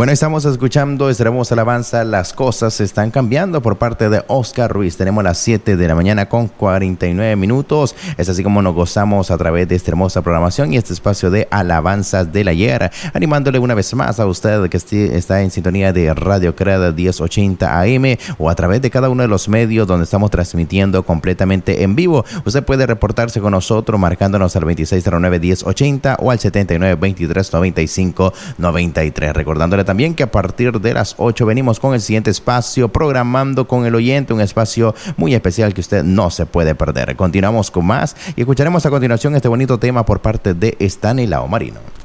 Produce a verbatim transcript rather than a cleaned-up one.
Bueno, estamos escuchando esta hermosa alabanza, Las cosas están cambiando, por parte de Oscar Ruiz. Tenemos las siete de la mañana con cuarenta y nueve minutos. Es así como nos gozamos a través de esta hermosa programación y este espacio de alabanzas del ayer, animándole una vez más a usted que está en sintonía de Radio Creda diez ochenta A M o a través de cada uno de los medios donde estamos transmitiendo completamente en vivo. Usted puede reportarse con nosotros marcándonos al veintiséis cero nueve diez ochenta o al setenta y nueve veintitrés noventa y cinco noventa y tres. Recordándole también que a partir de las ocho venimos con el siguiente espacio, Programando con el Oyente, un espacio muy especial que usted no se puede perder. Continuamos con más y escucharemos a continuación este bonito tema por parte de Estanislao Marino.